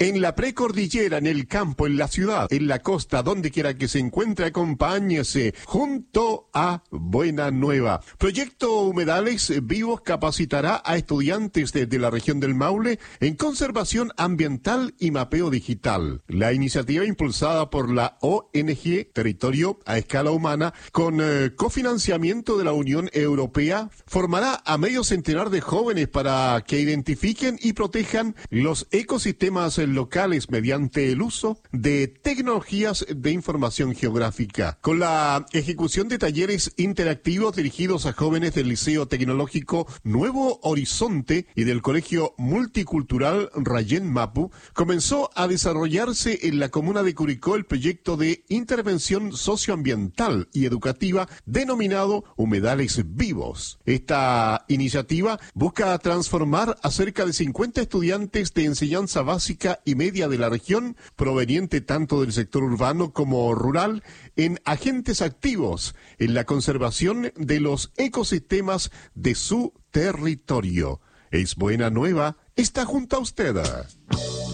En la precordillera, en el campo, en la ciudad, en la costa, donde quiera que se encuentre, acompáñese junto a Buena Nueva. Proyecto Humedales Vivos capacitará a estudiantes de la región del Maule en conservación ambiental y mapeo digital. La iniciativa impulsada por la ONG Territorio a Escala Humana con cofinanciamiento de la Unión Europea formará a medio centenar de jóvenes para que identifiquen y protejan los ecosistemas locales mediante el uso de tecnologías de información geográfica. Con la ejecución de talleres interactivos dirigidos a jóvenes del Liceo Tecnológico Nuevo Horizonte y del Colegio Multicultural Rayén Mapu, comenzó a desarrollarse en la comuna de Curicó el proyecto de intervención socioambiental y educativa denominado Humedales Vivos. Esta iniciativa busca transformar a cerca de 50 estudiantes de enseñanza básica y media de la región, proveniente tanto del sector urbano como rural, en agentes activos en la conservación de los ecosistemas de su territorio. Es Buena Nueva, está junto a usted.